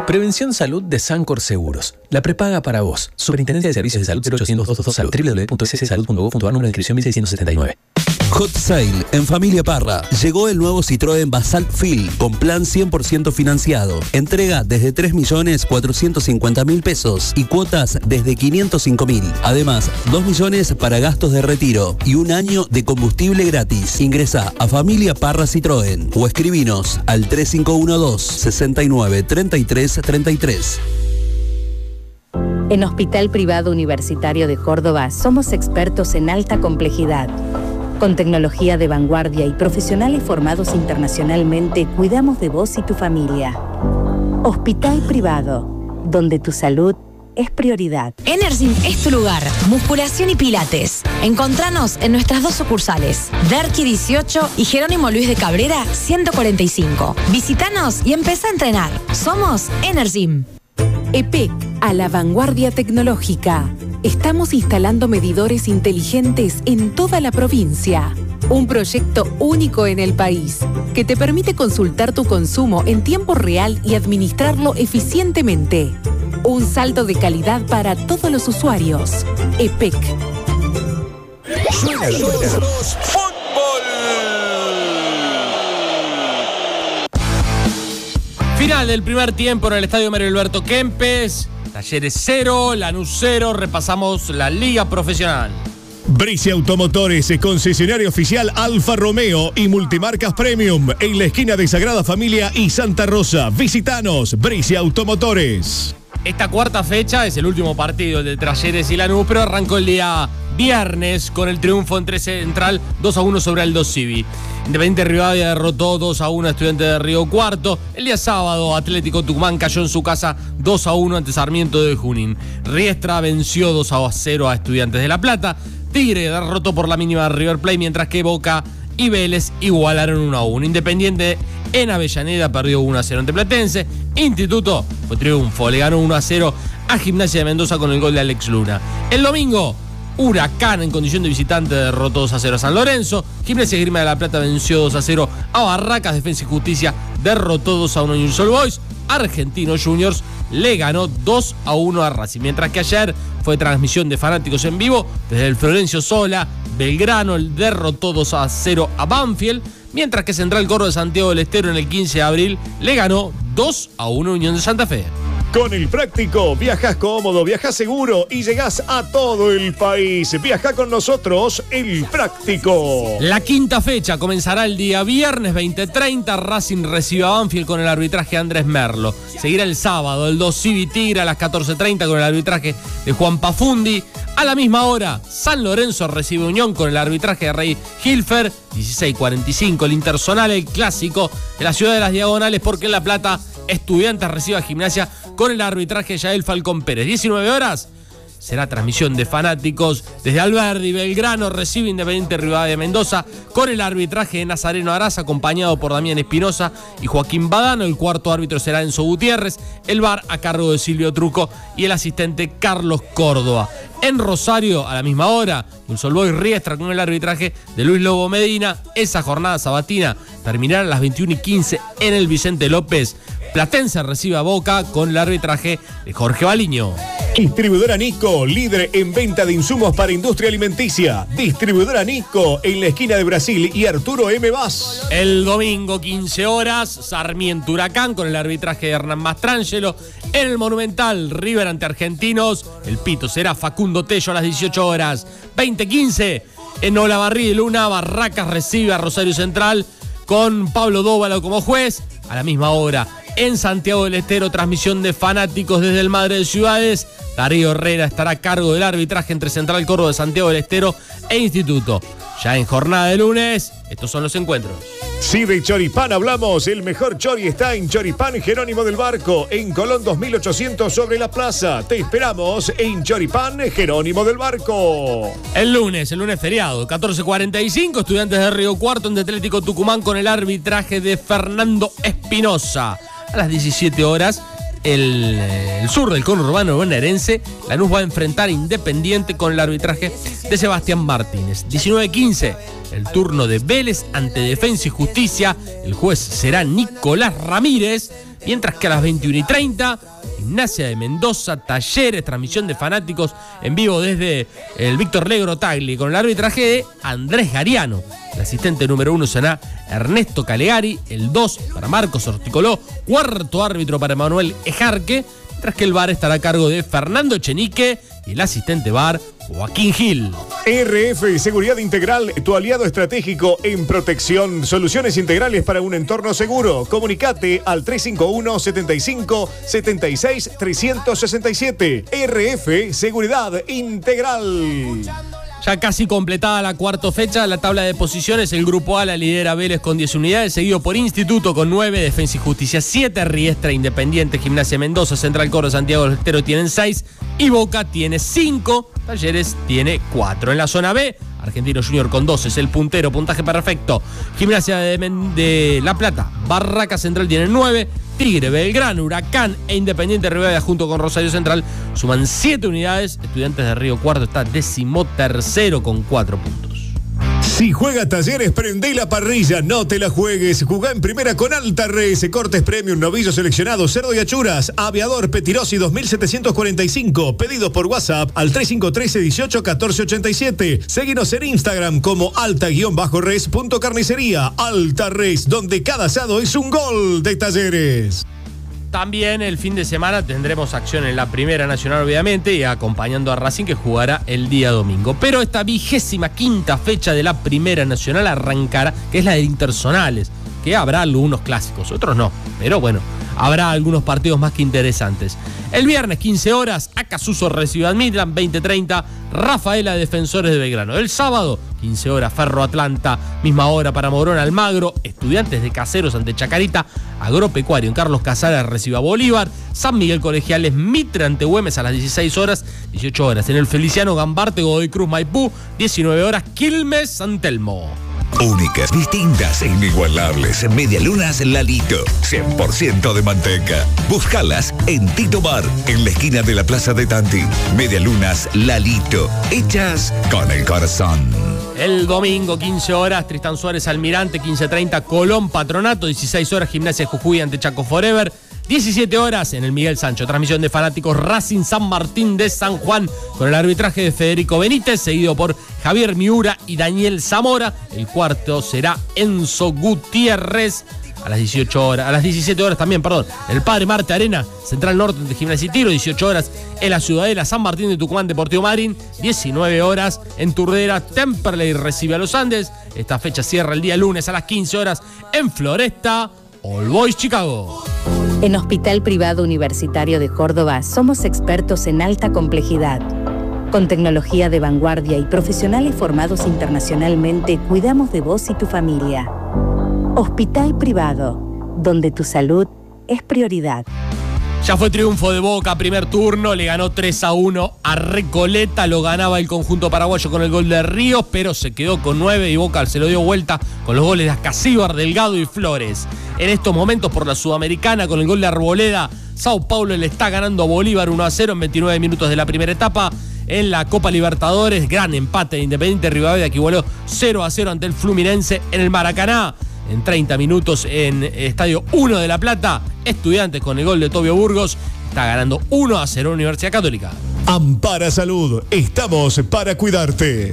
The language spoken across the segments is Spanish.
Prevención Salud de Sancor Seguros. La prepaga para vos. Superintendencia de Servicios de Salud 0800 Salud. www.sssalud.gov.ar, número de inscripción 1679. Hot Sale en Familia Parra. Llegó el nuevo Citroën Basalt Fil con plan 100% financiado. Entrega desde 3.450.000 pesos y cuotas desde 505.000. Además, 2 millones para gastos de retiro y 1 año de combustible gratis. Ingresa a Familia Parra Citroën o escribinos al 3512 69 33 33. En Hospital Privado Universitario de Córdoba somos expertos en alta complejidad. Con tecnología de vanguardia y profesionales formados internacionalmente, cuidamos de vos y tu familia. Hospital Privado, donde tu salud es prioridad. Energym es tu lugar. Musculación y pilates. Encontranos en nuestras 2 sucursales, Derqui 18 y Jerónimo Luis de Cabrera 145. Visítanos y empezá a entrenar. Somos Energym. EPEC, a la vanguardia tecnológica. Estamos instalando medidores inteligentes en toda la provincia. Un proyecto único en el país que te permite consultar tu consumo en tiempo real y administrarlo eficientemente. Un salto de calidad para todos los usuarios. EPEC. Suena. ¡Fútbol! Final del primer tiempo en el estadio Mario Alberto Kempes. Talleres 0, Lanús 0. Repasamos la liga profesional. Bricia Automotores, concesionario oficial Alfa Romeo y Multimarcas Premium en la esquina de Sagrada Familia y Santa Rosa. Visítanos, Bricia Automotores. Esta cuarta fecha es el último partido de Talleres y Lanús, pero arrancó el día viernes con el triunfo entre Central 2-1 sobre Aldo Civi. Independiente Rivadavia derrotó 2-1 a Estudiantes de Río Cuarto. El día sábado, Atlético Tucumán cayó en su casa 2-1 ante Sarmiento de Junín. Riestra venció 2-0 a Estudiantes de La Plata. Tigre derrotó por la mínima a River Plate, mientras que Boca y Vélez igualaron 1-1. Independiente en Avellaneda perdió 1-0 ante Platense. Instituto fue triunfo, le ganó 1-0 a Gimnasia de Mendoza con el gol de Alex Luna. El domingo, Huracán en condición de visitante derrotó 2-0 a San Lorenzo. Gimnasia y Esgrima de La Plata venció 2-0 a Barracas. Defensa y Justicia derrotó 2-1 a Newell's Boys. Argentinos Juniors le ganó 2-1 a Racing. Mientras que ayer fue transmisión de fanáticos en vivo desde el Florencio Sola. Belgrano derrotó 2-0 a Banfield. Mientras que Central Córdoba de Santiago del Estero en el 15 de abril le ganó 2-1 a Unión de Santa Fe. Con el Práctico, viajás cómodo, viajás seguro y llegás a todo el país. Viajá con nosotros, el Práctico. La quinta fecha comenzará el día viernes 20:30. Racing recibe a Banfield con el arbitraje de Andrés Merlo. Seguirá el sábado el 2 Civi Tigre a las 14:30 con el arbitraje de Juan Pafundi. A la misma hora, San Lorenzo recibe Unión con el arbitraje de Rey Hilfer. 16:45 el Interzonal, el clásico de la ciudad de las Diagonales, porque en La Plata Estudiantes recibe a Gimnasia con el arbitraje de Yael Falcón Pérez. 19 horas será transmisión de fanáticos desde Alberdi. Belgrano recibe Independiente Rivadavia de Mendoza con el arbitraje de Nazareno Arás, acompañado por Damián Espinosa y Joaquín Badano. El cuarto árbitro será Enzo Gutiérrez. El VAR a cargo de Silvio Truco y el asistente Carlos Córdoba. En Rosario, a la misma hora, Newell's Boys Riestra con el arbitraje de Luis Lobo Medina. Esa jornada sabatina terminará a las 21:15 en el Vicente López. Platense recibe a Boca con el arbitraje de Jorge Baliño. Distribuidora Nisco, líder en venta de insumos para industria alimenticia. Distribuidora Nisco en la esquina de Brasil y Arturo M. Vaz. El domingo, 15 horas, Sarmiento Huracán con el arbitraje de Hernán Mastrangelo. En el Monumental, River ante Argentinos. El pito será Facundo Tello a las 18 horas. 20:15 en Olavarría y Luna, Barracas recibe a Rosario Central con Pablo Dóvalo como juez. A la misma hora, en Santiago del Estero, transmisión de fanáticos desde el Madre de Ciudades. Darío Herrera estará a cargo del arbitraje entre Central Córdoba de Santiago del Estero e Instituto. Ya en jornada de lunes, estos son los encuentros. Si de Choripán hablamos, el mejor chori está en Choripán Jerónimo del Barco, en Colón 2800 sobre la plaza. Te esperamos en Choripán Jerónimo del Barco. El lunes feriado, 14:45, Estudiantes de Río Cuarto ante Atlético Tucumán con el arbitraje de Fernando Espinosa. A las 17 horas, el sur del conurbano bonaerense, Lanús va a enfrentar a Independiente con el arbitraje de Sebastián Martínez. 19:15, el turno de Vélez ante Defensa y Justicia. El juez será Nicolás Ramírez. mientras que a las 21:30, Gimnasia de Mendoza, Talleres, transmisión de fanáticos en vivo desde el Víctor Legro Tagli, con el arbitraje de Andrés Gariano. El asistente número 1 será Ernesto Calegari, el 2 para Marcos Orticoló, cuarto árbitro para Manuel Ejarque, mientras que el VAR estará a cargo de Fernando Echenique y el asistente VAR Joaquín Gil. RF Seguridad Integral, tu aliado estratégico en protección. Soluciones integrales para un entorno seguro. Comunicate al 351 75 76 367. RF Seguridad Integral. Ya casi completada la cuarta fecha, la tabla de posiciones, el grupo A la lidera Vélez con 10 unidades, seguido por Instituto con 9, Defensa y Justicia 7, Riestra, Independiente, Gimnasia Mendoza, Central Córdoba, Santiago del Estero tienen 6 y Boca tiene 5, Talleres tiene 4. En la zona B, Argentino Junior con 12 es el puntero, puntaje perfecto. Gimnasia de La Plata, Barraca Central tiene 9, Tigre, Belgrano, Huracán e Independiente Rivadavia junto con Rosario Central suman 7 unidades. Estudiantes de Río Cuarto está 13º con 4 puntos. Si juega Talleres, prendé la parrilla, no te la juegues. Jugá en primera con Alta Res, cortes premium, novillos seleccionados, cerdo y achuras, aviador Petirosi 2745. Pedidos por WhatsApp al 3513 18 14 87. Seguinos en Instagram como alta-res.carnicería. Alta Res, donde cada asado es un gol de Talleres. También el fin de semana tendremos acción en la Primera Nacional, obviamente, y acompañando a Racing, que jugará el día domingo. Pero esta 25ª fecha de la Primera Nacional arrancará, que es la de Interzonales, que habrá algunos clásicos, otros no, pero bueno, habrá algunos partidos más que interesantes. El viernes, 15 horas, Acasuso recibe a Midland, 20:30, Rafaela Defensores de Belgrano. El sábado, 15 horas, Ferro Atlanta, misma hora para Morón Almagro, Estudiantes de Caseros ante Chacarita, Agropecuario en Carlos Casares recibe a Bolívar, San Miguel Colegiales Mitre ante Güemes a las 16 horas, 18 horas en el Feliciano Gambarte, Godoy Cruz Maipú, 19 horas, Quilmes San Telmo. Únicas, distintas e inigualables. Medialunas Lalito, 100% de manteca. Búscalas en Tito Bar, en la esquina de la Plaza de Tanti. Medialunas Lalito, hechas con el corazón. El domingo, 15 horas, Tristán Suárez Almirante, 15:30, Colón Patronato, 16 horas, Gimnasia Jujuy ante Chaco Forever. 17 horas en el Miguel Sancho, transmisión de fanáticos Racing San Martín de San Juan con el arbitraje de Federico Benítez, seguido por Javier Miura y Daniel Zamora. El cuarto será Enzo Gutiérrez. A las 17 horas también, el Padre Marte Arena, Central Norte de Gimnasia y Tiro, 18 horas en la Ciudadela, San Martín de Tucumán, Deportivo Marín, 19 horas en Turdera, Temperley recibe a los Andes. Esta fecha cierra el día lunes a las 15 horas en Floresta, All Boys Chicago. En Hospital Privado Universitario de Córdoba somos expertos en alta complejidad. Con tecnología de vanguardia y profesionales formados internacionalmente, cuidamos de vos y tu familia. Hospital Privado, donde tu salud es prioridad. Ya fue triunfo de Boca, primer turno, le ganó 3-1 a Recoleta, lo ganaba el conjunto paraguayo con el gol de Ríos, pero se quedó con 9 y Boca se lo dio vuelta con los goles de Ascasíbar, Delgado y Flores. En estos momentos por la Sudamericana con el gol de Arboleda, Sao Paulo le está ganando a Bolívar 1-0 en 29 minutos de la primera etapa. En la Copa Libertadores, gran empate de Independiente Rivadavia que igualó 0-0 ante el Fluminense en el Maracaná. En 30 minutos en Estadio 1 de La Plata, Estudiantes con el gol de Tobio Burgos está ganando 1-0 Universidad Católica. Ampara Salud, estamos para cuidarte.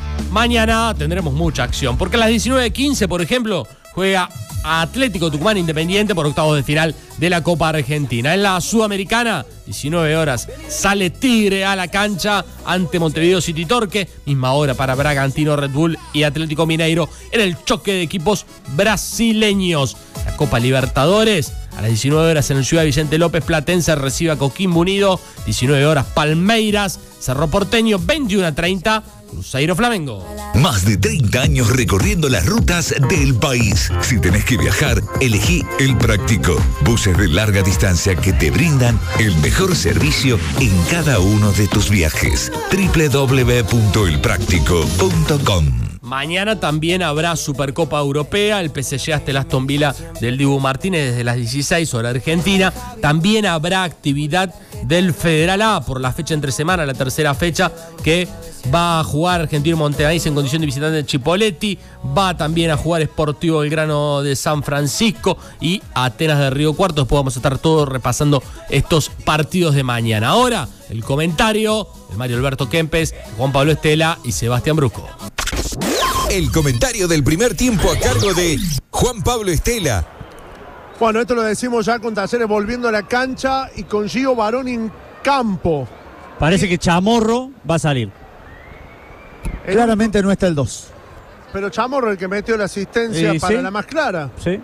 Mañana tendremos mucha acción, porque a las 19:15, por ejemplo, juega Atlético Tucumán Independiente por octavos de final de la Copa Argentina. En la Sudamericana, 19 horas, sale Tigre a la cancha ante Montevideo City Torque, misma hora para Bragantino Red Bull y Atlético Mineiro en el choque de equipos brasileños. La Copa Libertadores, a las 19 horas en el Ciudad Vicente López, Platense recibe a Coquimbo Unido, 19 horas Palmeiras, Cerro Porteño, 21:30, Cruzeiro Flamengo. Más de 30 años recorriendo las rutas del país. Si tenés que viajar, elegí El Práctico. Buses de larga distancia que te brindan el mejor servicio en cada uno de tus viajes. www.elpractico.com. Mañana también habrá Supercopa Europea, el PSG hasta el Aston Villa del Dibu Martínez desde las 16 hora Argentina. También habrá actividad del Federal A por la fecha entre semana, la tercera fecha que va a jugar Argentino Montevideo en condición de visitante de Chipoleti, va también a jugar Sportivo Belgrano de San Francisco y Atenas de Río Cuarto. Después vamos a estar todos repasando estos partidos de mañana. Ahora, el comentario de Mario Alberto Kempes, Juan Pablo Estela y Sebastián Brusco. El comentario del primer tiempo a cargo de Juan Pablo Estela. Bueno, esto lo decimos ya con Talleres volviendo a la cancha y con Gio Baroni en campo. Parece que Chamorro va a salir. Claramente no está el 2. Pero Chamorro el que metió la asistencia para la más clara. Sí.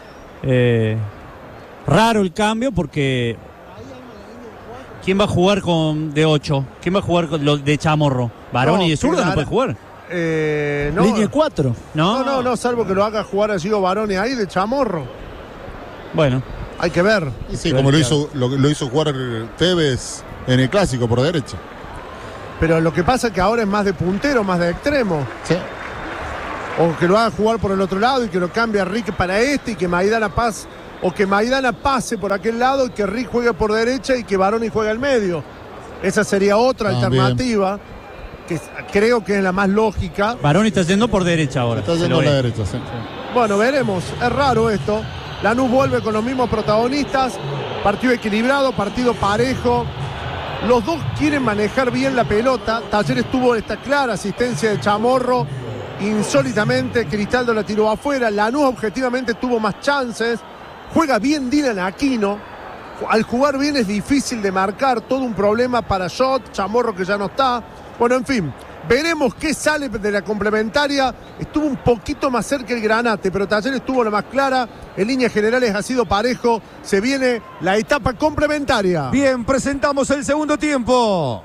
Raro el cambio porque... ¿Quién va a jugar de 8? ¿Quién va a jugar con lo de Chamorro? Baroni de zurdo no puede jugar. No. Línea 4. No, salvo que lo haga jugar a Gio Baroni ahí de Chamorro. Bueno. Hay que ver. Sí, como lo hizo jugar Tevez en el clásico por derecha. Pero lo que pasa es que ahora es más de puntero, más de extremo. Sí. O que lo haga jugar por el otro lado y que lo cambie a Rick para este y que Maidana pase. O que Maidana pase por aquel lado y que Rick juegue por derecha y que Baroni juegue al medio. Esa sería otra alternativa que creo que es la más lógica. Baroni está yendo por derecha ahora. Está yendo por la derecha, sí. Bueno, veremos. Es raro esto. Lanús vuelve con los mismos protagonistas. Partido equilibrado, partido parejo. Los dos quieren manejar bien la pelota. Talleres tuvo esta clara asistencia de Chamorro. Insólitamente, Cristaldo la tiró afuera. Lanús objetivamente tuvo más chances. Juega bien Dylan Aquino. Al jugar bien es difícil de marcar. Todo un problema para Schott. Chamorro que ya no está. Bueno, en fin. Veremos qué sale de la complementaria. Estuvo un poquito más cerca el Granate, pero Talleres estuvo la más clara. En líneas generales ha sido parejo. Se viene la etapa complementaria. Bien, presentamos el segundo tiempo.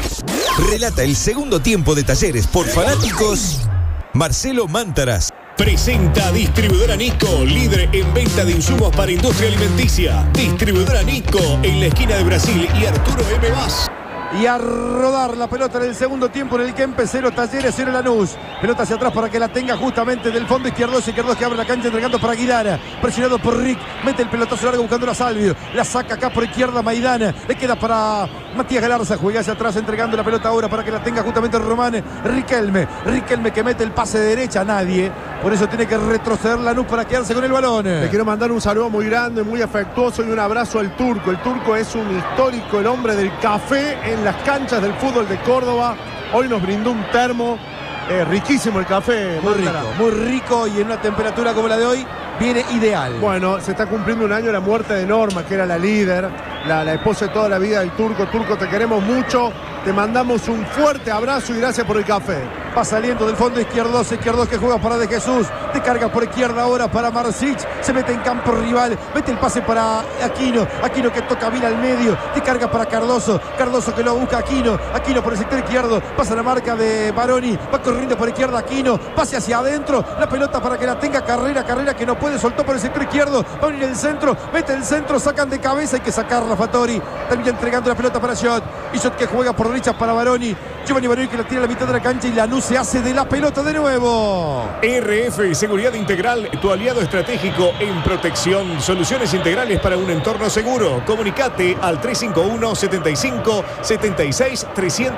Relata el segundo tiempo de Talleres por fanáticos Marcelo Mántaras. Presenta Distribuidora Nico, líder en venta de insumos para industria alimenticia. Distribuidora Nico en la esquina de Brasil y Arturo M. Vaz. Y a rodar la pelota en el segundo tiempo en el Kempes, 0 Talleres, 0 Lanús. Pelota hacia atrás para que la tenga justamente del fondo izquierdo que abre la cancha entregando para Aguilar. Presionado por Rick, mete el pelotazo largo buscando a Salvio. La saca acá por izquierda Maidana. Le queda para Matías Galarza, juega hacia atrás entregando la pelota ahora para que la tenga justamente Román Riquelme. Riquelme que mete el pase de derecha a nadie. Por eso tiene que retroceder Lanús para quedarse con el balón. Le quiero mandar un saludo muy grande, muy afectuoso y un abrazo al Turco. El Turco es un histórico, el hombre del café en las canchas del fútbol de Córdoba. Hoy nos brindó un termo. Riquísimo el café. Muy rico y en una temperatura como la de hoy viene ideal. Bueno, se está cumpliendo un año la muerte de Norma, que era la líder, la esposa de toda la vida del Turco. Turco, te queremos mucho. Te mandamos un fuerte abrazo y gracias por el café. Va saliendo del fondo izquierdo que juega para De Jesús. Te carga por izquierda ahora para Marsic. Se mete en campo rival. Mete el pase para Aquino. Aquino que toca bien al medio. Te carga para Cardoso. Cardoso que lo busca Aquino. Aquino por el sector izquierdo. Pasa la marca de Baroni. Va corriendo por izquierda Aquino. Pase hacia adentro. La pelota para que la tenga Carrera. Carrera que no puede. Soltó por el sector izquierdo. Va a venir el centro. Mete el centro. Sacan de cabeza. Hay que sacarla Fattori. Termina entregando la pelota para Schott. Y Schott que juega por derecha para Baroni. Giovanni Baroni que la tira a la mitad de la cancha y Lanús se hace de la pelota de nuevo. RF Seguridad Integral, tu aliado estratégico en protección. Soluciones integrales para un entorno seguro. Comunicate al 351 75 76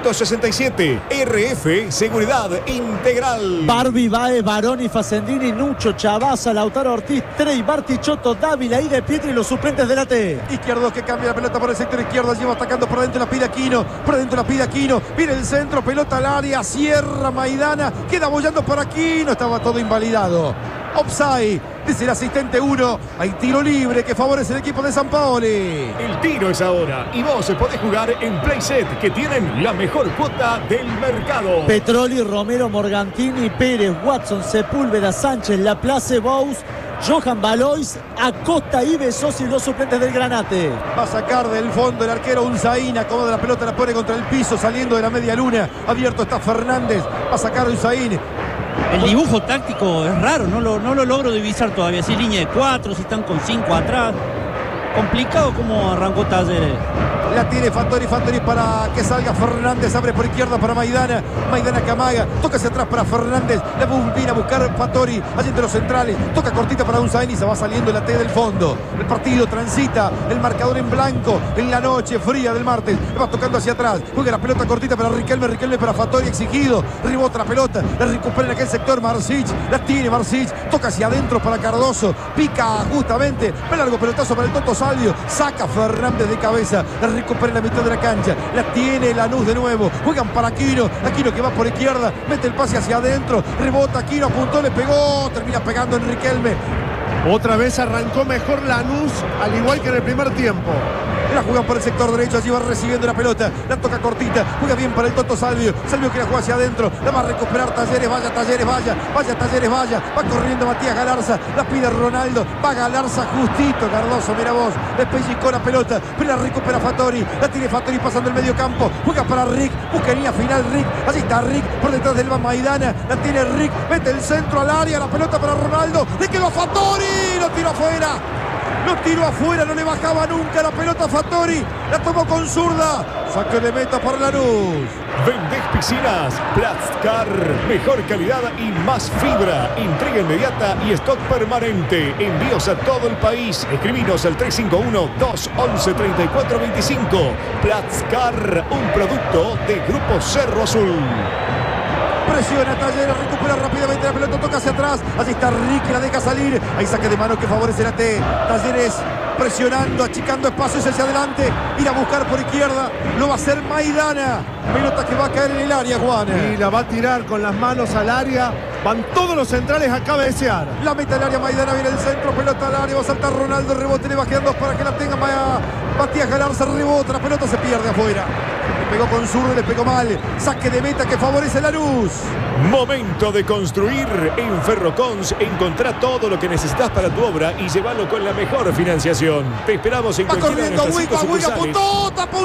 367. RF Seguridad Integral. Barbie, Bae, Baroni, Facendini, Nucho, Chavaza, Lautaro Ortiz, Trey, Bartichotto, Dávila, Ida Pietri y los suplentes de la T. Izquierdo que cambia la pelota por el sector izquierdo. Lleva atacando por adentro, la pide Aquino. Por adentro la pide Aquino. Viene el centro, pelota al área, cierra Maidana. Queda bollando por Aquino. Estaba todo invalidado. Offside, dice el asistente 1. Hay tiro libre que favorece el equipo de San Paoli. El tiro es ahora y vos podés jugar en Playset, que tienen la mejor cuota del mercado. Petroli, Romero, Morgantini, Pérez, Watson, Sepúlveda, Sánchez, Laplace, Bous, Johan Valois, Acosta y Besos y los suplentes del Granate. Va a sacar del fondo el arquero Unzaín. Acomoda la pelota, la pone contra el piso, saliendo de la media luna. Abierto está Fernández. Va a sacar Unzaín. El dibujo táctico es raro, no lo logro divisar todavía. Si línea de 4, si están con 5 atrás. Complicado cómo arrancó Talleres. La tiene Fattori para que salga Fernández, abre por izquierda para Maidana que amaga, toca hacia atrás para Fernández, la viene a buscar Fattori, allí entre los centrales, toca cortita para Unzaini, se va saliendo la T del fondo, el partido transita, el marcador en blanco, en la noche fría del martes, le va tocando hacia atrás, juega la pelota cortita para Riquelme para Fattori, exigido, rebota la pelota, la recupera en aquel sector Marsic, la tiene Marsic, toca hacia adentro para Cardoso, pica justamente, el largo pelotazo para el Toto Salvio, saca Fernández de cabeza, la recupera en la mitad de la cancha, la tiene Lanús de nuevo, juegan para Aquino que va por izquierda, mete el pase hacia adentro, rebota Aquino, apuntó, le pegó, termina pegando en Riquelme. Otra vez arrancó mejor Lanús, al igual que en el primer tiempo. La juega por el sector derecho, allí va recibiendo la pelota, la toca cortita, juega bien para el Toto Salvio que la juega hacia adentro, la va a recuperar Talleres, vaya Talleres, va corriendo Matías Galarza, la pide Ronaldo, va Galarza justito, Cardoso, mira vos, le pellizcó la pelota, pero la recupera Fattori, la tiene Fattori pasando el medio campo, juega para Rick, busca línea final Rick, allí está Rick, por detrás del Maidana, la tiene Rick, mete el centro al área, la pelota para Ronaldo, le quedó a Fattori, lo tiró afuera, no le bajaba nunca la pelota a Fattori, la tomó con zurda, saque de meta para Lanús. ¿Vendés piscinas? Plastcar, mejor calidad y más fibra, entrega inmediata y stock permanente, envíos a todo el país, escribinos al 351-211-3425. Plastcar, un producto de Grupo Cerro Azul. Presiona Talleres, recupera rápidamente la pelota, toca hacia atrás, así está Ricky, la deja salir, hay saque de mano que favorece la T. Talleres presionando, achicando espacios hacia adelante, ir a buscar por izquierda, lo va a hacer Maidana, pelota que va a caer en el área, Juan. Y la va a tirar con las manos al área, van todos los centrales a cabecear. La mete al área, Maidana viene el centro, pelota al área, va a saltar Ronaldo, rebote, le va quedando para que la tenga Matías Galarza, rebota, la pelota se pierde afuera. Le pegó con zurdo, le pegó mal, saque de meta que favorece la Lanús. Momento de construir. En Ferrocons encontrá todo lo que necesitas para tu obra y llévalo con la mejor financiación. Te esperamos en cualquiera de nuestras 5 sucursales. Apuntó, tapó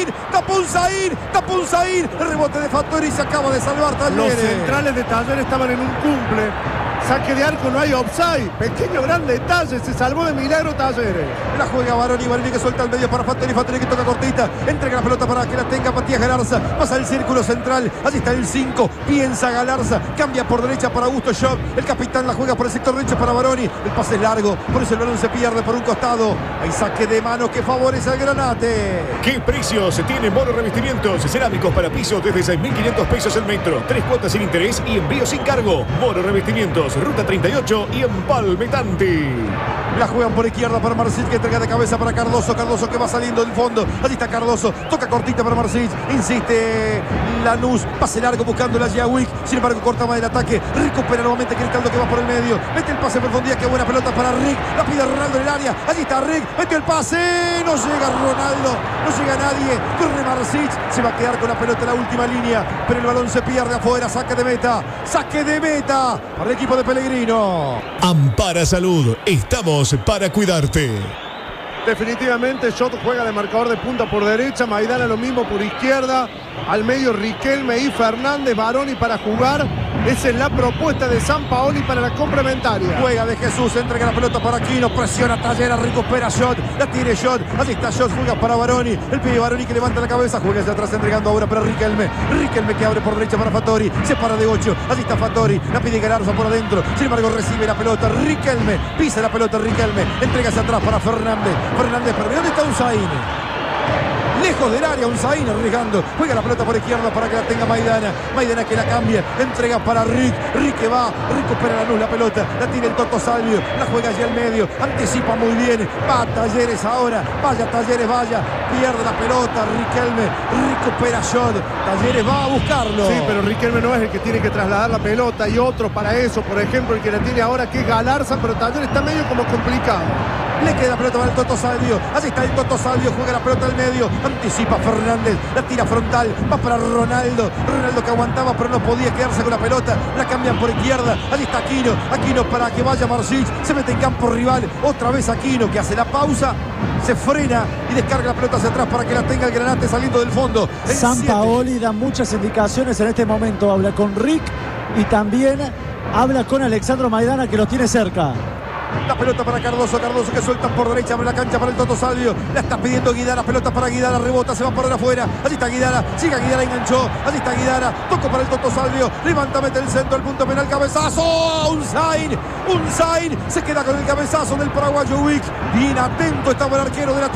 un Zahir, el rebote de Fattori, se acaba de salvar Talleres. Los centrales de Talleres estaban en un cumple. Saque de arco, no hay offside. Pequeño gran detalle, se salvó de milagro Talleres. La juega Baroni que suelta al medio para Fattori que toca cortita, entrega la pelota para que la tenga Matías Galarza, pasa el círculo central, allí está el 5, piensa Galarza, cambia por derecha para Augusto Schopp, el capitán la juega por el sector derecho para Baroni, el pase es largo, por eso el balón se pierde por un costado, hay saque de mano que favorece al Granate. ¿Qué precios tiene Moro Revestimientos? Cerámicos para pisos desde 6.500 pesos el metro, 3 cuotas sin interés y envío sin cargo. Moro Revestimientos, Ruta 38 y Empalme Tanti. La juegan por izquierda para Marsic, que entrega de cabeza para Cardoso que va saliendo del fondo, allí está Cardoso, toca cortita para Marsic, insiste Lanús, pase largo buscando la Giawick, sin embargo corta más el ataque, recupera nuevamente Cristaldo que va por el medio, mete el pase en profundidad, qué buena pelota para Rick, la pide Ronaldo en el área, allí está Rick, metió el pase, no llega Ronaldo, no llega nadie, corre Marsic, se va a quedar con la pelota en la última línea, pero el balón se pierde afuera, saque de meta para el equipo de Pellegrino. Ampara Salud, estamos para cuidarte. Definitivamente Schott juega de marcador de punta por derecha, Maidana lo mismo por izquierda, al medio Riquelme y Fernández, Baroni para jugar. Esa es la propuesta de Sampaoli para la complementaria. Juega de Jesús, entrega la pelota para Aquino, presiona Talleres, recupera Schott, la tiene Schott, allí está Schott, juega para Baroni, el pibe Baroni que levanta la cabeza, juega hacia atrás entregando ahora para Riquelme que abre por derecha para Fattori, se para de 8, allí está Fattori, la pide Galarza por adentro, sin embargo recibe la pelota, Riquelme, pisa la pelota Riquelme, entrega hacia atrás para Fernández, pero ¿dónde está Unzaini? Lejos del área, Unzaini arriesgando, juega la pelota por izquierda para que la tenga Maidana que la cambia, entrega para Rick que va, recupera Lanús la pelota, la tiene el Toto Salvio, la juega allí al medio, anticipa muy bien, va Talleres ahora, vaya Talleres, pierde la pelota, Riquelme, recupera Schott, Talleres va a buscarlo. Sí, pero Riquelme no es el que tiene que trasladar la pelota, y otro para eso, por ejemplo, el que la tiene ahora que es Galarza, pero Talleres está medio como complicado. Le queda la pelota para el Toto Salvio, allí está el Toto Salvio, juega la pelota al medio, anticipa Fernández, la tira frontal, va para Ronaldo que aguantaba pero no podía quedarse con la pelota, la cambian por izquierda, allí está Aquino para que vaya Marsic, se mete en campo rival, otra vez Aquino que hace la pausa, se frena y descarga la pelota hacia atrás para que la tenga el Granate saliendo del fondo. Sampaoli da muchas indicaciones en este momento, habla con Rick y también habla con Alexandro Maidana que los tiene cerca. La pelota para Cardoso. Cardoso que suelta por derecha, abre la cancha para el Toto Salvio. La está pidiendo Guidara. Pelota para Guidara. Rebota, se va por afuera. Allí está Guidara. Siga Guidara, enganchó. Allí está Guidara. Tocó para el Toto Salvio. Levanta, mete el centro, el punto penal. Cabezazo. Un sign. Se queda con el cabezazo del paraguayo Wick. Bien atento estaba el arquero de la T.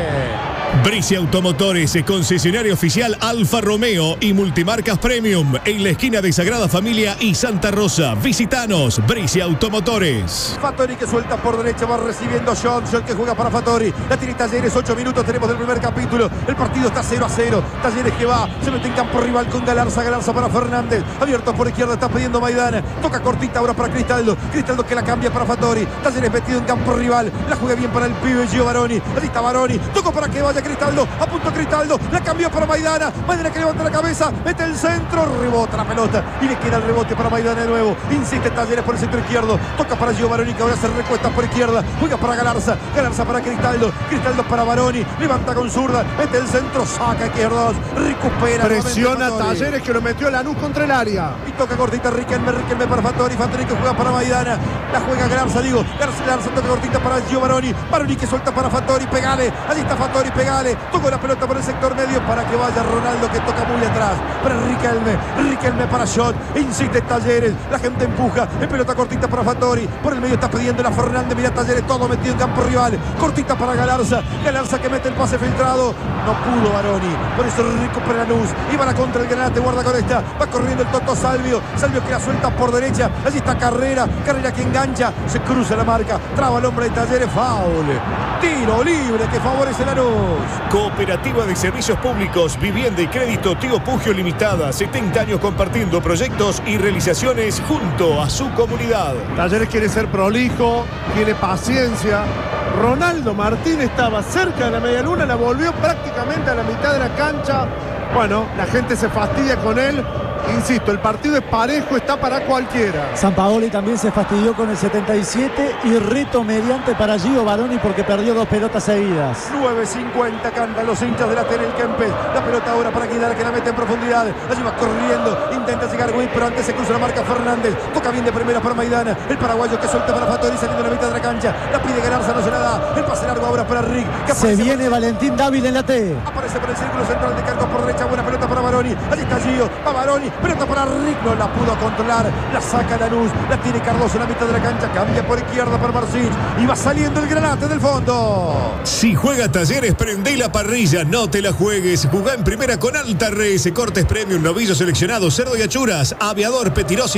Bricia Automotores, concesionario oficial Alfa Romeo y Multimarcas Premium en la esquina de Sagrada Familia y Santa Rosa. Visitanos, Bricia Automotores. Fattori que suelta por derecha, va recibiendo John que juega para Fattori. La tiene Talleres, 8 minutos tenemos del primer capítulo. El partido está 0-0. Talleres que va, se mete en campo rival con Galarza. Galarza para Fernández. Abierto por izquierda, está pidiendo Maidana. Toca cortita ahora para Cristaldo. Cristaldo que la cambia para Fattori. Talleres metido en campo rival. La juega bien para el pibe Gio Baroni. Allí está Baroni. Tocó para que vaya Cristaldo, a punto Cristaldo, la cambió para Maidana. Maidana que levanta la cabeza, mete el centro, rebota la pelota y le queda el rebote para Maidana de nuevo. Insiste Talleres por el centro izquierdo, toca para Gio Baroni que ahora se recuesta por izquierda, juega para Galarza, Galarza para Cristaldo, Cristaldo para Baroni, levanta con zurda, mete el centro, saca izquierdos, recupera. Presiona Talleres que lo metió Lanús contra el área. Y toca cortita Riquelme para Fattori que juega para Maidana, la juega Galarza, Galarza toca cortita para Gio Baroni, Baroni que suelta para Fattori, pegale, allí está Fattori, pegale. Tocó la pelota por el sector medio para que vaya Ronaldo que toca muy atrás. Para Riquelme para Shot. Insiste Talleres. La gente empuja. En pelota cortita para Fattori. Por el medio está pidiendo la Fernández. Mira Talleres todo metido en campo rival. Cortita para Galarza. Galarza que mete el pase filtrado. No pudo Baroni. Por eso recupera Lanús. Iba la contra el Granate. Guarda con esta. Va corriendo el Toto Salvio. Salvio que la suelta por derecha. Allí está Carrera. Carrera que engancha. Se cruza la marca. Traba el hombre de Talleres. Foul. Tiro libre que favorece Lanús. Cooperativa de Servicios Públicos, Vivienda y Crédito Tío Pugio Limitada. 70 años compartiendo proyectos y realizaciones junto a su comunidad. Talleres quiere ser prolijo, tiene paciencia. Ronaldo Martín estaba cerca de la media luna, la volvió prácticamente a la mitad de la cancha. Bueno, la gente se fastidia con él. Insisto, el partido es parejo, está para cualquiera. Sampaoli también se fastidió con el 77 y reto mediante para Gio Baroni porque perdió 2 pelotas seguidas. 9.50 cantan los hinchas de la T en el Kempes. La pelota ahora para Guidara que la mete en profundidad. Allí va corriendo, intenta llegar Witt, pero antes se cruza la marca Fernández. Toca bien de primera para Maidana. El paraguayo que suelta para Fattori saliendo de la mitad de la cancha. La pide Galarza, no se la da. El pase largo ahora para Rick. Se viene Valentín Dávila en la T. Aparece por el círculo central de cargo por derecha. Buena pelota para Baroni. Allí está Gio. Va Baroni. Pelota para Rick. No la pudo controlar. La saca Lanús. La tiene Cardoso en la mitad de la cancha. Cambia por izquierda para Marcin. Y va saliendo el Granate del fondo. Si juega Talleres, prende la parrilla. No te la juegues. Jugá en primera con Alta Res. Cortes Premium, novillo seleccionado, cerdo y achuras. Aviador Petirosi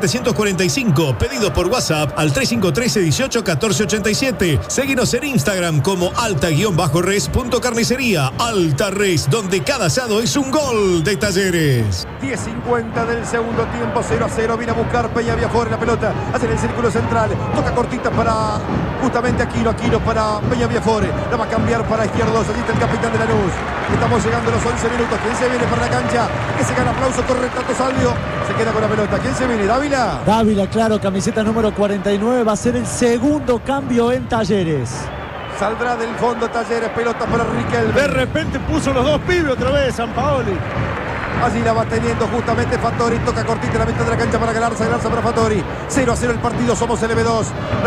2745. Pedido por WhatsApp al 3513 18 14 87. Seguinos en Instagram como alta-res.carnicería. Alta Res, donde cada asado es un gol de Talleres. 10.50 del segundo tiempo, 0-0. Viene a buscar Peña Viafore la pelota. Hace el círculo central. Toca cortita para justamente Aquino para Peña Viafore. La va a cambiar para izquierdos. Allí está el capitán de Lanús. Estamos llegando a los 11 minutos. ¿Quién se viene para la cancha? Que se gana aplauso. Corre Tato Salvio. Se queda con la pelota. ¿Quién se viene? ¿Dávila? Dávila, claro. Camiseta número 49. Va a ser el segundo cambio en Talleres. Saldrá del fondo Talleres. Pelota para Riquelme. De repente puso los dos pibes otra vez Sampaoli. Allí la va teniendo justamente Fattori. Toca cortita en la mitad de la cancha para Galarza para Fattori. 0-0 el partido. Somos LB2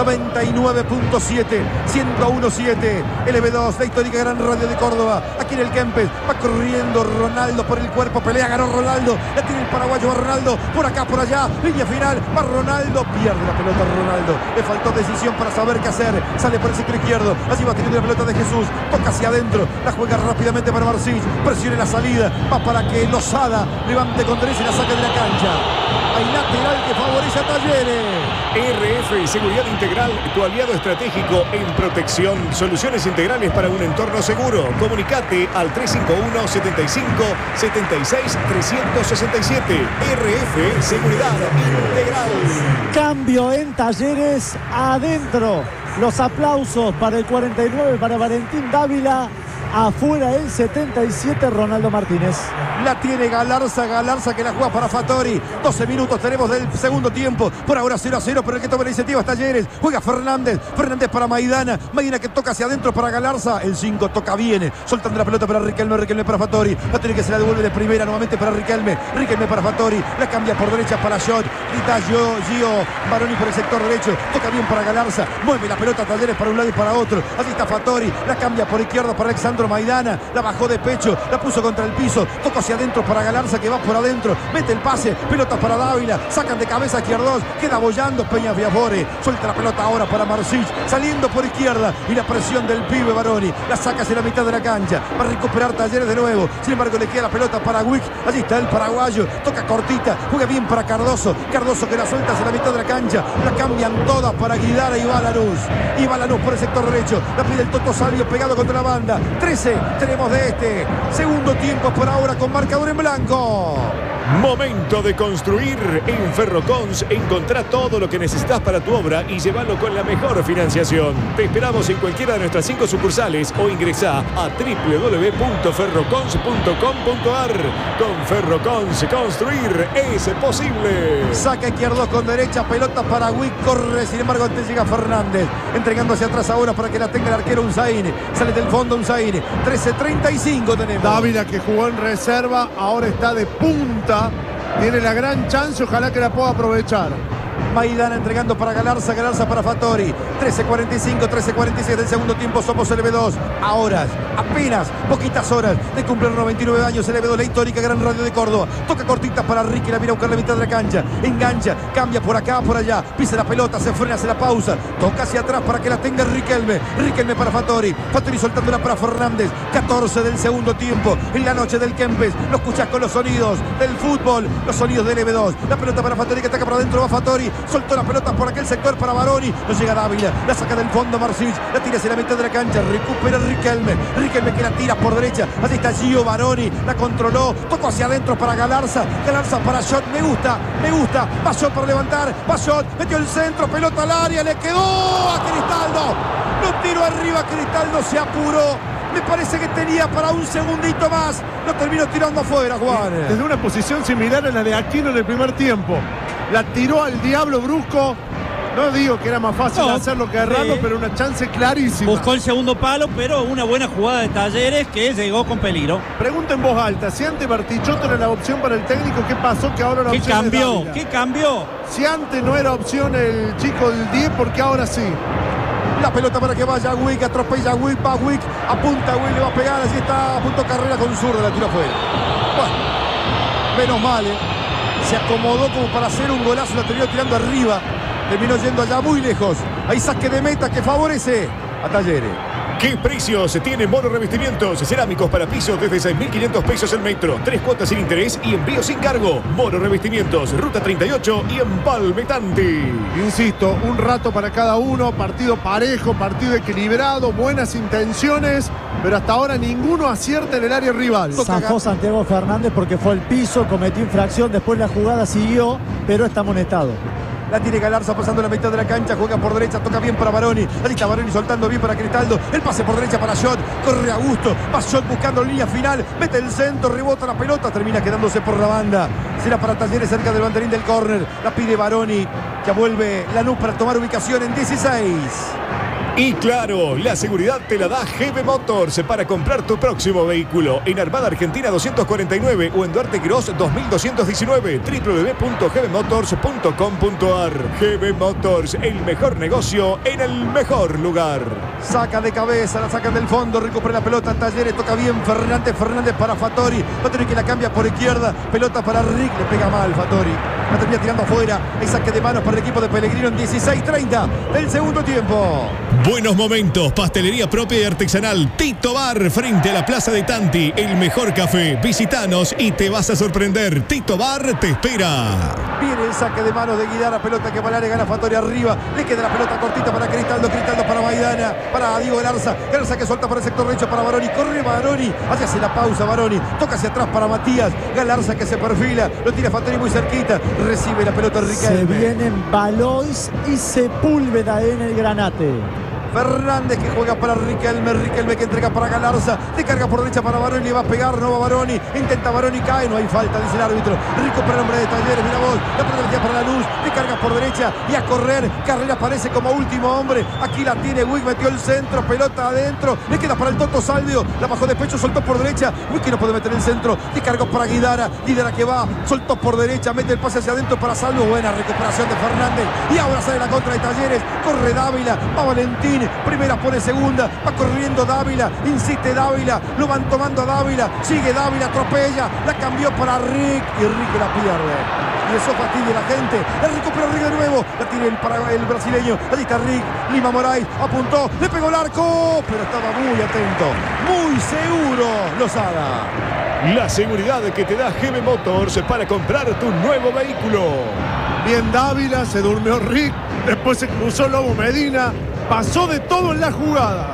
99.7 101.7 LB2, la histórica gran radio de Córdoba. Aquí en el Kempes va corriendo Ronaldo por el cuerpo. Pelea, ganó Ronaldo. La tiene el paraguayo, va Ronaldo. Por acá, por allá. Línea final. Va Ronaldo. Pierde la pelota Ronaldo. Le faltó decisión para saber qué hacer. Sale por el sector izquierdo. Allí va teniendo la pelota de Jesús. Toca hacia adentro. La juega rápidamente para Marcin. Presiona la salida. Va para que Lozada levante con derecha y la saca de la cancha. Hay lateral que favorece a Talleres. RF Seguridad Integral, tu aliado estratégico en protección. Soluciones integrales para un entorno seguro. Comunicate al 351 75 76 367. RF Seguridad Integral. Cambio en Talleres adentro. Los aplausos para el 49, para Valentín Dávila. Afuera el 77, Ronaldo Martínez. La tiene Galarza que la juega para Fattori. 12 minutos tenemos del segundo tiempo. Por ahora 0-0, pero el que toma la iniciativa es Talleres. Juega Fernández para Maidana que toca hacia adentro para Galarza. El 5 toca bien, soltando la pelota para Riquelme para Fattori. Fattori que se la devuelve de primera nuevamente para Riquelme para Fattori. La cambia por derecha para Shot. Grita Gio Baroni por el sector derecho. Toca bien para Galarza. Mueve la pelota Talleres para un lado y para otro. Así está Fattori. La cambia por izquierda para Alexandro Maidana. La bajó de pecho. La puso contra el piso. Toca hacia adentro para Galarza que va por adentro. Mete el pase. Pelota para Dávila. Sacan de cabeza a Izquierdos. Queda bollando Peña Viafore. Suelta la pelota ahora para Marsic. Saliendo por izquierda. Y la presión del pibe Baroni. La saca hacia la mitad de la cancha. Va a recuperar Talleres de nuevo. Sin embargo le queda la pelota para Wick. Allí está el paraguayo. Toca cortita. Juega bien para Cardoso. Cardoso que la suelta hacia la mitad de la cancha. La cambian todas para Guidara y Lanús por el sector derecho. La pide el Toto Salvio pegado contra la banda. 13 tenemos de este segundo tiempo por ahora con marcador en blanco. Momento de construir. En Ferrocons encontrá todo lo que necesitas para tu obra y llévalo con la mejor financiación. Te esperamos en cualquiera de nuestras 5 sucursales o ingresá a www.ferrocons.com.ar. Con Ferrocons construir es posible. Saca Izquierdos con derecha, pelota para Wick, corre, sin embargo antes llega Fernández, entregando hacia atrás ahora para que la tenga el arquero Unzaini. Sale del fondo Unzaini. 13:35 tenemos. Dávila que jugó en reserva, ahora está de punta. Tiene la gran chance, ojalá que la pueda aprovechar. Maidana entregando para Galarza para Fattori. 13:45, 13:46 del segundo tiempo. Somos LB2. A horas, apenas poquitas horas de cumplir 99 años. LB2, la histórica gran radio de Córdoba. Toca cortita para Ricky, la mira a buscar la mitad de la cancha. Engancha, cambia por acá, por allá. Pisa la pelota, se frena, hace la pausa. Toca hacia atrás para que la tenga Riquelme para Fattori. Fattori soltándola para Fernández. 14 del segundo tiempo. En la noche del Kempes. Lo escuchás con los sonidos del fútbol. Los sonidos del LB2. La pelota para Fattori que ataca para adentro. Va Fattori. Soltó la pelota por aquel sector para Baroni. No llega Dávila. La saca del fondo Marsic. La tira hacia la mitad de la cancha. Recupera Riquelme que la tira por derecha. Así está Gio Baroni. La controló. Tocó hacia adentro para Galarza para Shot. Me gusta. Va Shot para levantar. Va Shot. Metió el centro. Pelota al área. Le quedó a Cristaldo. Lo tiró arriba. Cristaldo se apuró. Me parece que tenía para un segundito más. Lo terminó tirando afuera, Juan. Desde una posición similar a la de Aquino en el primer tiempo. La tiró al diablo brusco. No digo que era más fácil hacerlo que errarlo, pero una chance clarísima. Buscó el segundo palo, pero una buena jugada de Talleres que llegó con peligro. Pregunta en voz alta, si antes Bartichotto era la opción para el técnico, ¿qué pasó que ahora la opción es Dávila? ¿Qué cambió? Si antes no era opción el chico del 10, ¿por qué ahora sí? La pelota para que vaya Wick, atropella Wick, va Wick, apunta Wick, le va a pegar, así está, a punto Carrera con zurda, la tira afuera. Bueno, menos mal, se acomodó como para hacer un golazo, la terminó tirando arriba, terminó yendo allá muy lejos. Hay saque de meta que favorece a Talleres. ¿Qué precios tiene Moro Revestimientos? Cerámicos para pisos desde 6.500 pesos el metro. 3 cuotas sin interés y envío sin cargo. Moro Revestimientos, Ruta 38 y Empalme Tanti. Insisto, un rato para cada uno. Partido parejo, partido equilibrado, buenas intenciones, pero hasta ahora ninguno acierta en el área rival. Zafó Santiago Fernández porque fue al piso, cometió infracción, después la jugada siguió, pero está amonestado. La tiene Galarza pasando la mitad de la cancha. Juega por derecha, toca bien para Baroni. Ahí está Baroni soltando bien para Cristaldo. El pase por derecha para Shot. Corre a gusto. Va Shot buscando línea final. Mete el centro, rebota la pelota. Termina quedándose por la banda. Será para Talleres cerca del banderín del córner. La pide Baroni. Ya vuelve Lanús para tomar ubicación en 16. Y claro, la seguridad te la da GB Motors para comprar tu próximo vehículo en Armada Argentina 249 o en Duarte Quirós 2219, www.gbmotors.com.ar. GB Motors, el mejor negocio en el mejor lugar. Saca de cabeza, la sacan del fondo, recupera la pelota Talleres, toca bien Fernández para Fattori que la cambia por izquierda, pelota para Rick, le pega mal Fattori, la termina tirando afuera, hay saque de manos para el equipo de Pellegrino en 16:30 del segundo tiempo. Buenos momentos, pastelería propia y artesanal Tito Bar frente a la Plaza de Tanti, el mejor café. Visítanos y te vas a sorprender. Tito Bar te espera. Viene el saque de manos de Guidara, pelota que Palare gana Fattori arriba, le queda la pelota cortita para Cristaldo para Maidana, para Diego Galarza que suelta por el sector derecho para Baroni, corre Baroni, hace la pausa Baroni, toca hacia atrás para Matías, Galarza que se perfila, lo tira Fattori muy cerquita, recibe la pelota Riquelme. Se vienen Valois y Sepúlveda en el Granate. Fernández que juega para Riquelme. Riquelme que entrega para Galarza. De carga por derecha para Baroni. Le va a pegar, no va Baroni. Intenta Baroni, cae. No hay falta, dice el árbitro. Recupera el hombre de Talleres. Mira vos. La pelota para Lanús. De carga por derecha y a correr. Carrera aparece como último hombre. Aquí la tiene Wick. Metió el centro. Pelota adentro. Le queda para el Toto Salvio. La bajó de pecho. Soltó por derecha. Wick que no puede meter el centro. De carga para Guidara. Guidara que va. Soltó por derecha. Mete el pase hacia adentro para Salvio. Buena recuperación de Fernández. Y ahora sale la contra de Talleres. Corre Dávila. Va Valentín. Primera pone segunda. Va corriendo Dávila. Insiste Dávila. Lo van tomando a Dávila. Sigue Dávila. Atropella. La cambió para Rick. Y Rick la pierde. Y eso fastidia a la gente. La recupera Rick de nuevo. La tiene el brasileño. Allí está Rick. Lima Moraes. Apuntó. Le pegó el arco. Pero estaba muy atento. Muy seguro Lozada. La seguridad que te da GB Motors para comprar tu nuevo vehículo. Bien Dávila, se durmió Rick, después se cruzó Lobo Medina, pasó de todo en la jugada.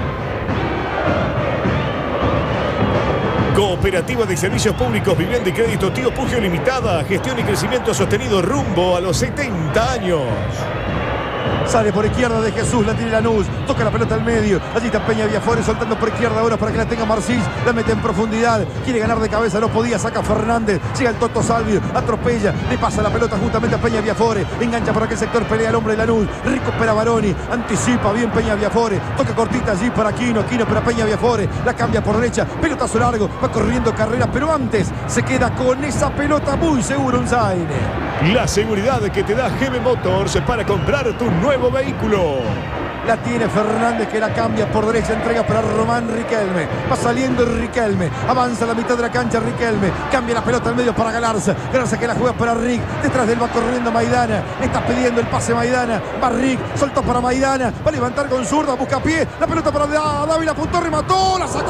Cooperativa de Servicios Públicos, Vivienda y Crédito Tío Pugio Limitada, gestión y crecimiento sostenido rumbo a los 70 años. Sale por izquierda de Jesús, la tiene Lanús, toca la pelota al medio, allí está Peña Viafore soltando por izquierda ahora para que la tenga Marcís, la mete en profundidad, quiere ganar de cabeza, no podía, saca Fernández, llega el Toto Salvio, atropella, le pasa la pelota justamente a Peña Viafore, engancha por aquel sector, pelea el hombre de Lanús, recupera Baroni, anticipa bien Peña Viafore, toca cortita allí para Quino para Peña Viafore, la cambia por derecha, pelotazo largo, va corriendo carrera, pero antes se queda con esa pelota muy seguro un Zaine. La seguridad que te da GB Motors para comprar tu nuevo vehículo. La tiene Fernández que la cambia por derecha, entrega para Román Riquelme. Va saliendo Riquelme, avanza a la mitad de la cancha Riquelme, cambia la pelota al medio para Galarza. Galarza que la juega para Rick, detrás de él va corriendo Maidana, está pidiendo el pase Maidana, va Rick, soltó para Maidana, va a levantar con zurda, busca pie, la pelota para Dávila, apuntó, remató, la sacó.